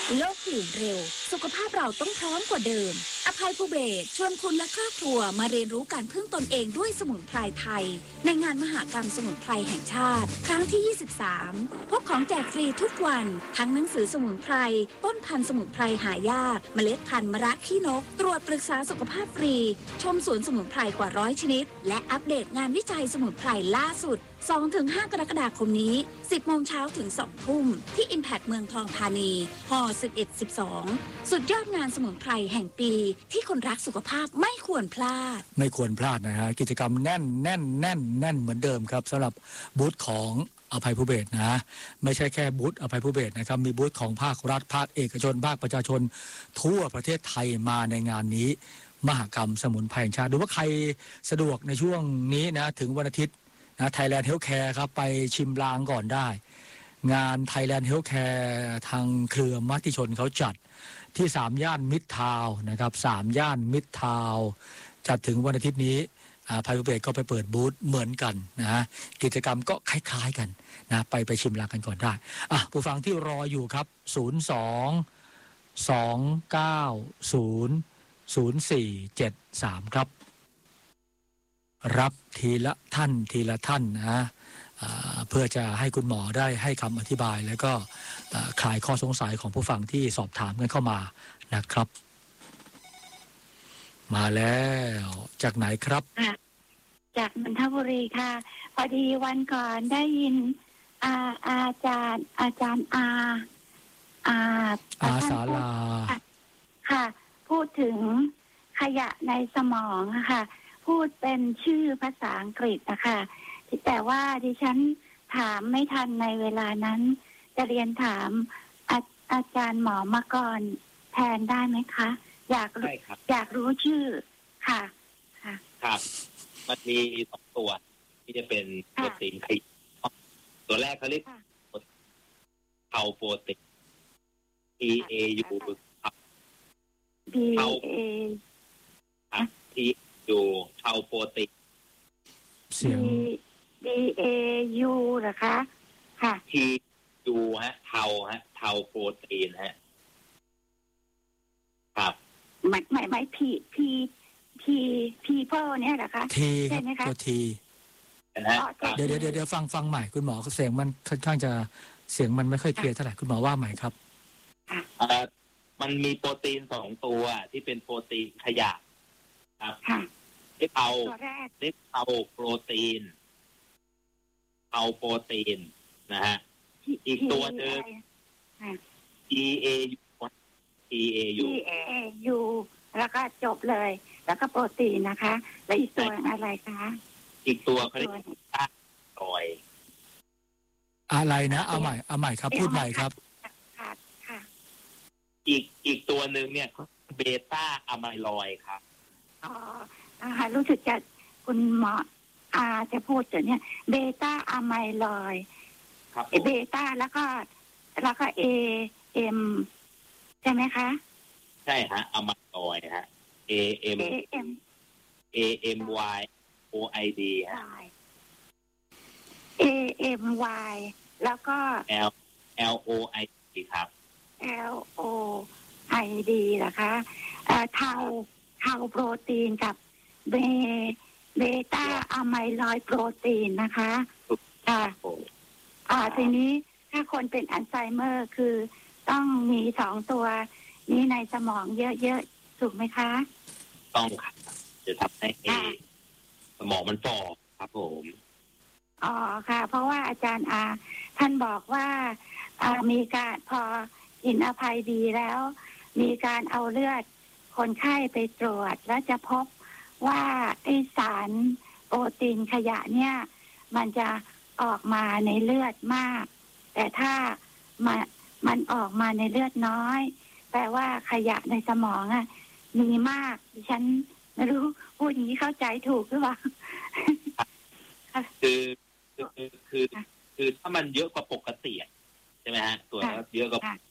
โลกเปลี่ยนเร็วสุขภาพเราต้องพร้อมกว่าเดิมอภัยภูเบศรชวนคุณและครอบครัวมาเรียนรู้การพึ่งตนเองด้วยสมุนไพรไทยในงานมหกรรมสมุนไพรแห่งชาติครั้งที่ 23 พบของแจกฟรีทุกวันทั้งหนังสือสมุนไพรต้นพันธุ์สมุนไพรหายากเมล็ดพันธุ์มะระขี้นกตรวจปรึกษาสุขภาพฟรีชมสวนสมุนไพรกว่า100ชนิดและอัปเดตงานวิจัยสมุนไพรล่าสุด 2-5 กรกฎาคมนี้ 10 โมงเช้าถึง 2 ทุ่มที่ Impact เมืองทองธานีฮ11-12 สุดยอดงานสมุนไพรแห่งปีที่คนรักสุขภาพไม่ควรพลาดนะฮะกิจกรรมแน่นเหมือนเดิมครับสำหรับบูธของอภัยภูเบศรนะไม่ใช่แค่บูธอภัยภูเบศรนะครับมีบูธของภาครัฐภาคเอกชนภาคประชาชนทั่วประเทศไทยมาในงานนี้มหกรรมสมุนไพรแห่งชาติดูว่าใครสะดวกในช่วงนี้นะถึงวันอาทิตย์นะไทยแลนด์เฮลท์แคร์ครับไปชิมลางก่อนได้งานไทยแลนด์เฮลท์แคร์ทางเครือมติชนเขาจัดที่3ย่านมิตรทาวน์นะครับ3ย่านมิตรทาวน์จัดถึงวันอาทิตย์นี้ภัยภูเบศรก็ไปเปิดบูธเหมือนกันนะกิจกรรมก็คล้ายๆกันนะไปชิมลางกันก่อนได้ผู้ฟังที่รออยู่ครับ02-290-0473ครับรับทีละท่านนะเพื่อจะให้คุณหมอได้ให้คำอธิบายแล้วก็คลายข้อสงสัยของผู้ฟังที่สอบถามกันเข้ามานะครับมาแล้วจากไหนครับจากนนทบุรีค่ะพอดีวันก่อนได้ยินอาจารย์ศาลาค่ะพูดถึงขยะในสมองค่ะพูดเป็นชื่อภาษาอังกฤษนะคะแต่ว่าดิฉันถามไม่ทันในเวลานั้นจะเรียนถามอาจารย์หมอมาก่อนแทนได้ไหมคะอยากรู้ชื่อค่ะครับมันมี2ตัวที่จะเป็นโปรตีนขยะตัวแรกเขาเรียกเทาโปรตีน TAU เทาโปรตีนเสียง DAU เหรอคะค่ะ TU เทาโปรตีนครับไม่people เนี่ยเหรอคะทีครับตัวทีเดี๋ยวฟังใหม่คุณหมอเสียงมันค่อนข้างจะเสียงมันไม่ค่อยเคลียร์เท่าไหร่คุณหมอว่าใหม่ครับมันมีโปรตีน2ตัวที่เป็นโปรตีนขยะครับเทาโปรตีนนะฮะอีกตัวนึง TAU แล้วก็จบเลยแล้วก็โปรตีนนะคะแล้วอีกตัวอะไรคะอีกตัวเขาเรียกลอยอะไรนะเอาใหม่ครับพูดใหม่ครับค่ะอีกตัวนึงเนี่ยเบต้าอะไมลอยครับรู้สึกจะคุณหมอจะพูดถึงเนี่ยเบต้าอะไมลอยเบต้าแล้วก็AM ใช่ไหมคะใช่ฮะอะไมลอยฮะ AMYOID ฮะ AMY แล้วก็ LOID ครับ LOID เหรอคะเทาโปรตีนกับเบต้าอะไมลอยโปรตีนนะคะทีนี้ถ้าคนเป็นอัลไซเมอร์คือต้องมี2ตัวนี้ในสมองเยอะๆถูกไหมคะต้องค่ะจะทำให้สมองมันฝ่อครับผมค่ะเพราะว่าอาจารย์ท่านบอกว่ามีการพอกินอภัยดีแล้วมีการเอาเลือดคนไข้ไปตรวจแล้วจะพบว่าไอสารโปรตีนขยะเนี่ยมันจะออกมาในเลือดมากแต่ถ้ามันออกมาในเลือดน้อยแปลว่าขยะในสมองมีมากดิฉันไม่รู้พูดอย่างนี้เข้าใจถูกหรือเปล่าคือถ้ามันเยอะกว่าปกติใช่ไหมฮะตัวเยอะกว่า